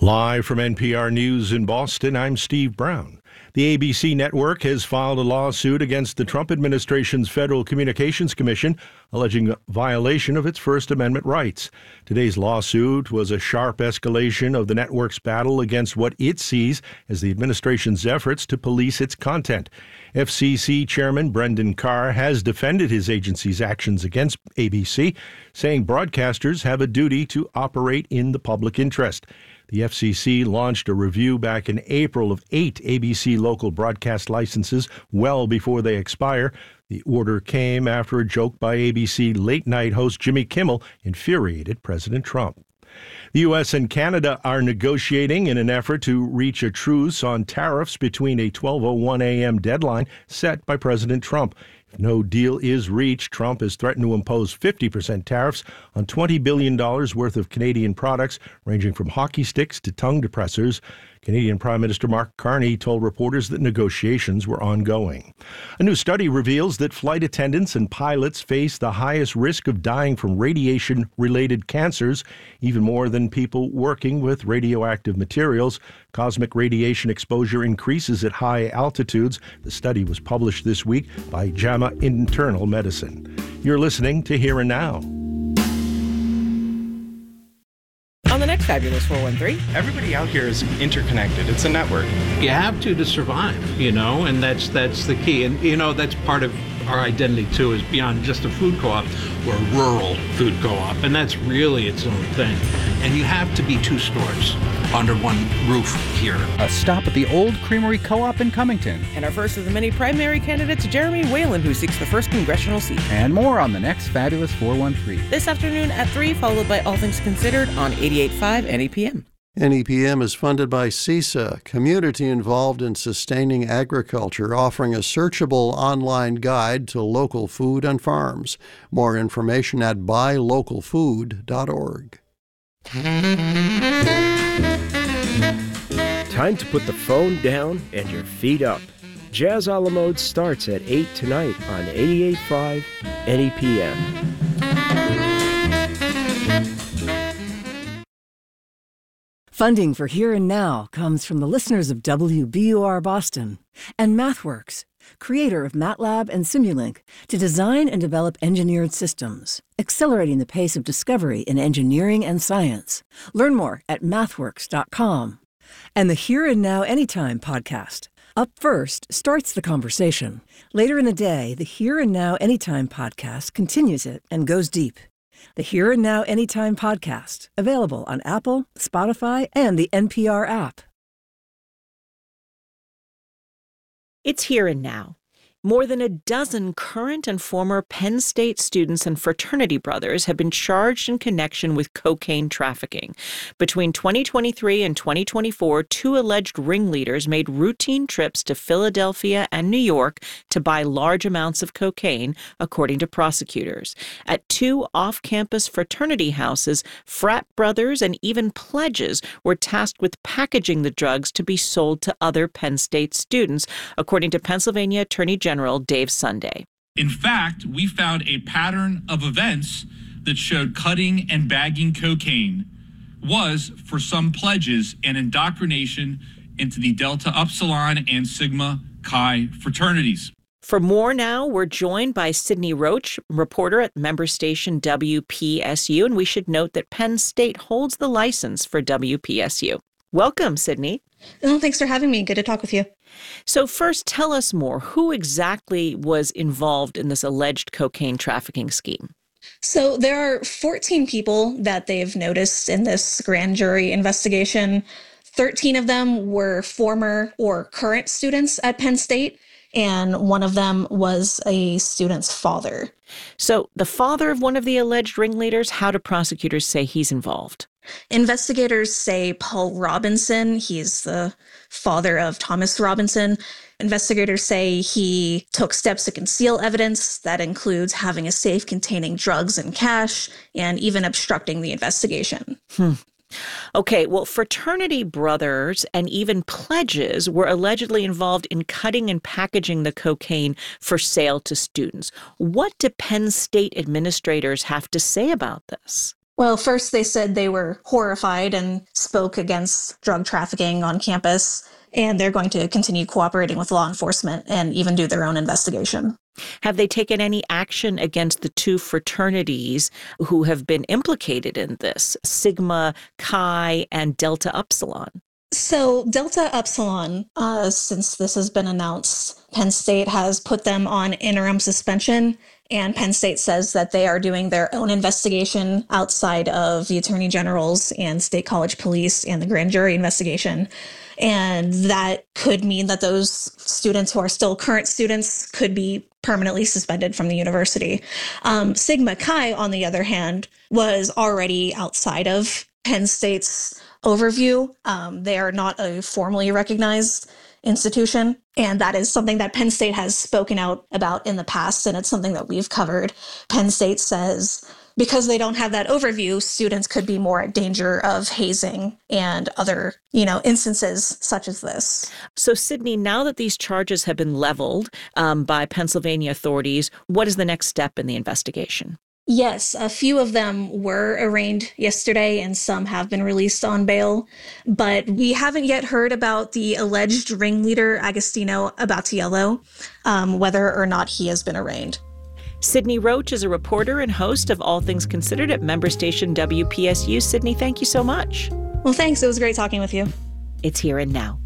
Live from NPR News in Boston, I'm Steve Brown. The ABC network has filed a lawsuit against the Trump administration's Federal Communications Commission, alleging a violation of its First Amendment rights. Today's lawsuit was a sharp escalation of the network's battle against what it sees as the administration's efforts to police its content. FCC Chairman Brendan Carr has defended his agency's actions against ABC, saying broadcasters have a duty to operate in the public interest. The FCC launched a review back in April of 8 ABC local broadcast licenses well before they expire. The order came after a joke by ABC late-night host Jimmy Kimmel infuriated President Trump. The U.S. and Canada are negotiating in an effort to reach a truce on tariffs between a 12:01 a.m. deadline set by President Trump. If no deal is reached, Trump has threatened to impose 50% tariffs on $20 billion worth of Canadian products, ranging from hockey sticks to tongue depressors. Canadian Prime Minister Mark Carney told reporters that negotiations were ongoing. A new study reveals that flight attendants and pilots face the highest risk of dying from radiation-related cancers, even more than people working with radioactive materials. Cosmic radiation exposure increases at high altitudes. The study was published this week by JAMA Internal Medicine. You're listening to Here and Now. On the next Fabulous 413. Everybody out here is interconnected. It's a network. You have to survive, and that's the key. And, that's part of our identity, too, is beyond just a food co-op. We're a rural food co-op, and that's really its own thing. And you have to be two stores under one roof here. A stop at the Old Creamery Co-op in Cummington. And our first of the many primary candidates, Jeremy Whalen, who seeks the first congressional seat. And more on the next Fabulous 413. This afternoon at 3, followed by All Things Considered on 88.5 NEPM. NEPM is funded by CISA, community involved in sustaining agriculture, offering a searchable online guide to local food and farms. More information at buylocalfood.org. Time to put the phone down and your feet up. Jazz a la Mode starts at 8 tonight on 88.5 NEPM. Funding for Here and Now comes from the listeners of WBUR Boston and MathWorks, creator of MATLAB and Simulink, to design and develop engineered systems, accelerating the pace of discovery in engineering and science. Learn more at mathworks.com. And the Here and Now Anytime podcast. Up First starts the conversation. Later in the day, the Here and Now Anytime podcast continues it and goes deep. The Here and Now Anytime podcast, available on Apple, Spotify, and the NPR app. It's Here and Now. More than a dozen current and former Penn State students and fraternity brothers have been charged in connection with cocaine trafficking. Between 2023 and 2024, 2 alleged ringleaders made routine trips to Philadelphia and New York to buy large amounts of cocaine, according to prosecutors. At 2 off-campus fraternity houses, frat brothers and even pledges were tasked with packaging the drugs to be sold to other Penn State students, according to Pennsylvania Attorney General Dave Sunday. In fact, we found a pattern of events that showed cutting and bagging cocaine was, for some pledges, an indoctrination into the Delta Upsilon and Sigma Chi fraternities. For more now, we're joined by Sydney Roach, reporter at member station WPSU, and we should note that Penn State holds the license for WPSU. Welcome, Sydney. Oh, thanks for having me. Good to talk with you. So first, tell us more. Who exactly was involved in this alleged cocaine trafficking scheme? So there are 14 people that they've noticed in this grand jury investigation. 13 of them were former or current students at Penn State, and one of them was a student's father. So the father of one of the alleged ringleaders, how do prosecutors say he's involved? Investigators say Paul Robinson. He's the father of Thomas Robinson. Investigators say he took steps to conceal evidence. That includes having a safe containing drugs and cash, and even obstructing the investigation. Okay, well, fraternity brothers and even pledges were allegedly involved in cutting and packaging the cocaine for sale to students. What do Penn State administrators have to say about this? Well, first they said they were horrified and spoke against drug trafficking on campus, and they're going to continue cooperating with law enforcement and even do their own investigation. Have they taken any action against the two fraternities who have been implicated in this, Sigma Chi and Delta Upsilon? So Delta Upsilon, since this has been announced, Penn State has put them on interim suspension, and Penn State says that they are doing their own investigation outside of the Attorney General's and State College Police and the grand jury investigation. And that could mean that those students who are still current students could be permanently suspended from the university. Sigma Chi, on the other hand, was already outside of Penn State's overview. They are not a formally recognized institution, and that is something that Penn State has spoken out about in the past, and it's something that we've covered. Penn State says because they don't have that overview, students could be more at danger of hazing and other, instances such as this. So, Sydney, now that these charges have been leveled by Pennsylvania authorities, what is the next step in the investigation? Yes, a few of them were arraigned yesterday and some have been released on bail, but we haven't yet heard about the alleged ringleader, Agostino Abatiello, whether or not he has been arraigned. Sydney Roach is a reporter and host of All Things Considered at member station WPSU. Sydney, thank you so much. Well, thanks. It was great talking with you. It's Here and Now.